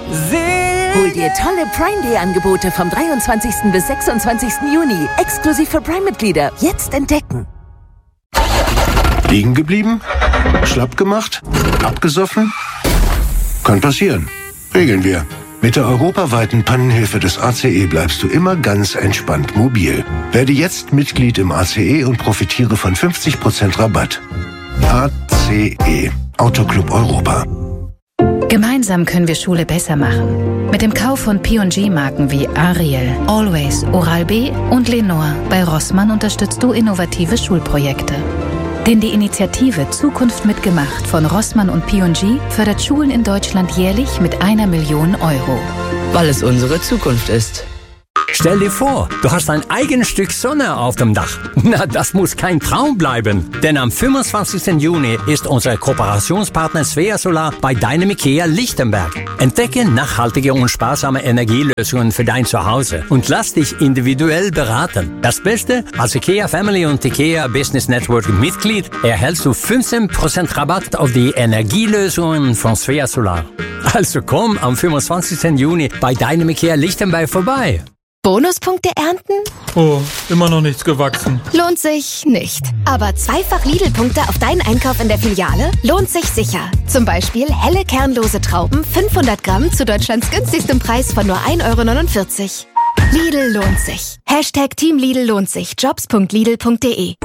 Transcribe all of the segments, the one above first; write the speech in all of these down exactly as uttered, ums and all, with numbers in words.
Hol dir tolle Prime Day Angebote vom dreiundzwanzigsten bis sechsundzwanzigsten Juni. Exklusiv für Prime-Mitglieder. Jetzt entdecken. Liegen geblieben? Schlapp gemacht? Abgesoffen? Kann passieren. Regeln wir. Mit der europaweiten Pannenhilfe des A C E bleibst du immer ganz entspannt mobil. Werde jetzt Mitglied im A C E und profitiere von fünfzig Prozent Rabatt. A C E. Autoclub Europa. Gemeinsam können wir Schule besser machen. Mit dem Kauf von P und G-Marken wie Ariel, Always, Oral-B und Lenore bei Rossmann unterstützt du innovative Schulprojekte. Denn die Initiative Zukunft mitgemacht von Rossmann und P und G fördert Schulen in Deutschland jährlich mit einer Million Euro. Weil es unsere Zukunft ist. Stell dir vor, du hast ein eigenes Stück Sonne auf dem Dach. Na, das muss kein Traum bleiben. Denn am fünfundzwanzigsten Juni ist unser Kooperationspartner Svea Solar bei deinem IKEA Lichtenberg. Entdecke nachhaltige und sparsame Energielösungen für dein Zuhause und lass dich individuell beraten. Das Beste, als IKEA Family und IKEA Business Network Mitglied erhältst du fünfzehn Prozent Rabatt auf die Energielösungen von Svea Solar. Also komm am fünfundzwanzigsten Juni bei deinem IKEA Lichtenberg vorbei. Bonuspunkte ernten? Oh, immer noch nichts gewachsen. Lohnt sich nicht. Aber zweifach Lidl-Punkte auf deinen Einkauf in der Filiale lohnt sich sicher. Zum Beispiel helle kernlose Trauben fünfhundert Gramm zu Deutschlands günstigstem Preis von nur ein Euro neunundvierzig. Lidl lohnt sich. Hashtag Team Lidl lohnt sich. Jobs punkt lidl punkt de.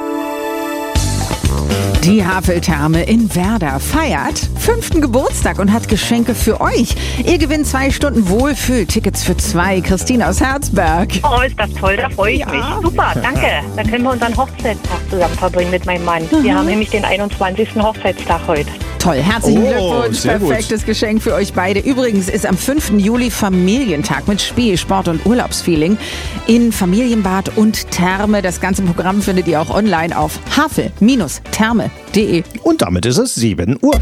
Die Haveltherme in Werder feiert fünften Geburtstag und hat Geschenke für euch. Ihr gewinnt zwei Stunden Wohlfühl-Tickets für zwei. Christine aus Herzberg. Oh, ist das toll, da freue ich ja. mich. Super, danke. Da können wir unseren Hochzeitstag zusammen verbringen mit meinem Mann. Mhm. Wir haben nämlich den einundzwanzigsten Hochzeitstag heute. Toll, herzlichen oh, Glückwunsch. Perfektes gut. Geschenk für euch beide. Übrigens ist am fünften Juli Familientag mit Spiel, Sport und Urlaubsfeeling in Familienbad und Therme. Das ganze Programm findet ihr auch online auf havel Therme punkt de. Und damit ist es sieben Uhr.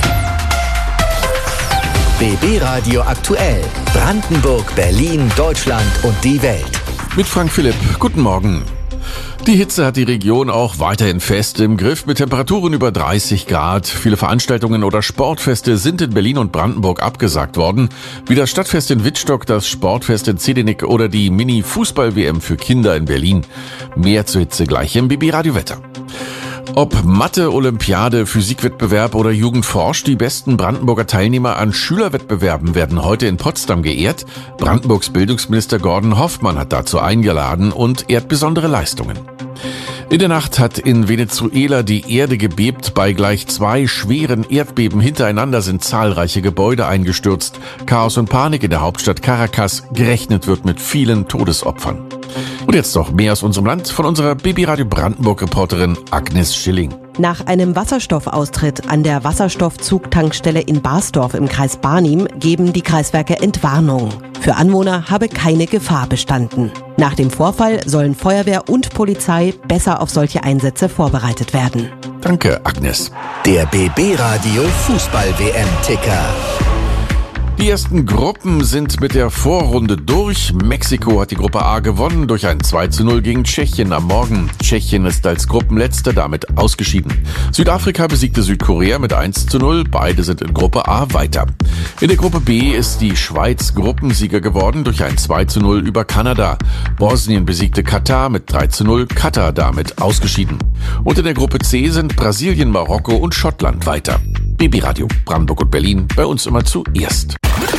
B B Radio aktuell. Brandenburg, Berlin, Deutschland und die Welt. Mit Frank Philipp. Guten Morgen. Die Hitze hat die Region auch weiterhin fest im Griff mit Temperaturen über dreißig Grad. Viele Veranstaltungen oder Sportfeste sind in Berlin und Brandenburg abgesagt worden. Wie das Stadtfest in Wittstock, das Sportfest in Zedinik oder die Mini-Fußball-W M für Kinder in Berlin. Mehr zur Hitze gleich im B B Radio Wetter. Ob Mathe, Olympiade, Physikwettbewerb oder Jugend forscht, die besten Brandenburger Teilnehmer an Schülerwettbewerben werden heute in Potsdam geehrt. Brandenburgs Bildungsminister Gordon Hoffmann hat dazu eingeladen und ehrt besondere Leistungen. In der Nacht hat in Venezuela die Erde gebebt. Bei gleich zwei schweren Erdbeben hintereinander sind zahlreiche Gebäude eingestürzt. Chaos und Panik in der Hauptstadt Caracas. Gerechnet wird mit vielen Todesopfern. Und jetzt noch mehr aus unserem Land von unserer B B Radio Brandenburg-Reporterin Agnes Schilling. Nach einem Wasserstoffaustritt an der Wasserstoffzugtankstelle in Barsdorf im Kreis Barnim geben die Kreiswerke Entwarnung. Für Anwohner habe keine Gefahr bestanden. Nach dem Vorfall sollen Feuerwehr und Polizei besser auf solche Einsätze vorbereitet werden. Danke, Agnes. Der B B Radio Fußball-W M-Ticker. Die ersten Gruppen sind mit der Vorrunde durch. Mexiko hat die Gruppe A gewonnen durch ein zwei zu null gegen Tschechien am Morgen. Tschechien ist als Gruppenletzter damit ausgeschieden. Südafrika besiegte Südkorea mit eins zu null. Beide sind in Gruppe A weiter. In der Gruppe B ist die Schweiz Gruppensieger geworden durch ein zwei zu null über Kanada. Bosnien besiegte Katar mit drei zu null. Katar damit ausgeschieden. Und in der Gruppe C sind Brasilien, Marokko und Schottland weiter. B B Radio Brandenburg und Berlin, bei uns immer zuerst.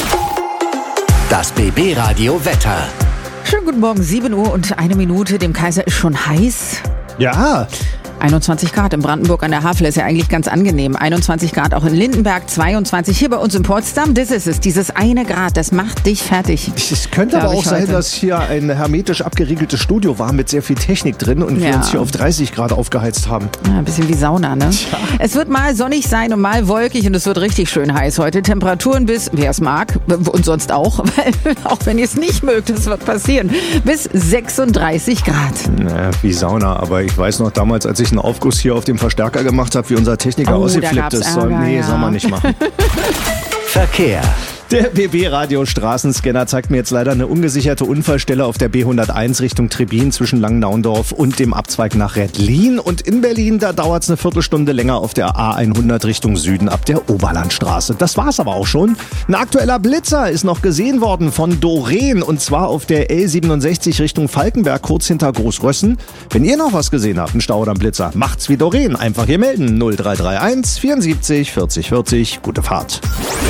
Das B B Radio Wetter. Schönen guten Morgen, sieben Uhr und eine Minute. Dem Kaiser ist schon heiß. Ja. einundzwanzig Grad in Brandenburg an der Havel ist ja eigentlich ganz angenehm. einundzwanzig Grad auch in Lindenberg, zweiundzwanzig hier bei uns in Potsdam. Das ist es, dieses eine Grad, das macht dich fertig. Es könnte aber auch sein, heute. dass hier ein hermetisch abgeriegeltes Studio war mit sehr viel Technik drin und wir ja. uns hier auf dreißig Grad aufgeheizt haben. Ja, ein bisschen wie Sauna, ne? Tja. Es wird mal sonnig sein und mal wolkig und es wird richtig schön heiß heute. Temperaturen bis, wer es mag und sonst auch, weil, auch wenn ihr es nicht mögt, das wird passieren, bis sechsunddreißig Grad. Naja, wie Sauna, aber ich weiß noch damals, als ich einen Aufguss hier auf dem Verstärker gemacht habe, wie unser Techniker oh, ausgeflippt ist. Ärger, nee, ja. soll man nicht machen. Verkehr. Der B B-Radio Straßenscanner zeigt mir jetzt leider eine ungesicherte Unfallstelle auf der B hunderteins Richtung Trebin zwischen Langennaundorf und dem Abzweig nach Redlin. Und in Berlin, da dauert es eine Viertelstunde länger auf der A hundert Richtung Süden ab der Oberlandstraße. Das war's aber auch schon. Ein aktueller Blitzer ist noch gesehen worden von Doreen und zwar auf der L siebenundsechzig Richtung Falkenberg, kurz hinter Großrössen. Wenn ihr noch was gesehen habt, einen Stau oder einen Blitzer, macht's wie Doreen. Einfach hier melden. null drei drei eins vierundsiebzig vierzig vierzig. Gute Fahrt.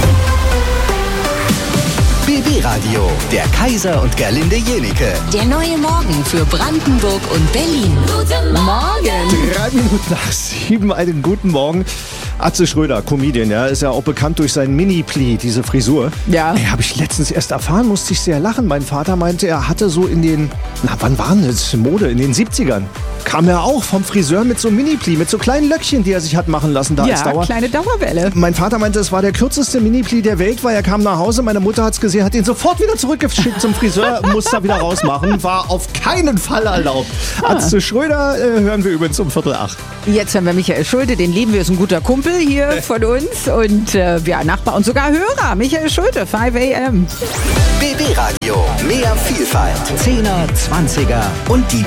B B-Radio, der Kaiser und Gerlinde Jenike. Der neue Morgen für Brandenburg und Berlin. Guten Morgen. Drei Minuten nach sieben, einen guten Morgen. Atze Schröder, Comedian, ja, ist ja auch bekannt durch seinen Mini-Pli, diese Frisur. Ja. Ey, habe ich letztens erst erfahren, musste ich sehr lachen. Mein Vater meinte, er hatte so in den, na, wann waren das? Mode, in den siebzigern. Kam er auch vom Friseur mit so einem Mini-Pli, mit so kleinen Löckchen, die er sich hat machen lassen da ja, als Dauer. kleine Dauerwelle. Mein Vater meinte, es war der kürzeste Mini-Pli der Welt, weil er kam nach Hause, meine Mutter hat's gesehen, hat ihn sofort wieder zurückgeschickt zum Friseur, musste er wieder rausmachen, war auf keinen Fall erlaubt. Ah. Atze Schröder äh, hören wir übrigens um Viertel acht. Jetzt hören wir Michael Schulte, den lieben wir, ist ein guter Kumpel hier von uns und äh, ja, Nachbar und sogar Hörer. Michael Schulte, fünf A M. B B-Radio, mehr Vielfalt, Zehner, Zwanziger und die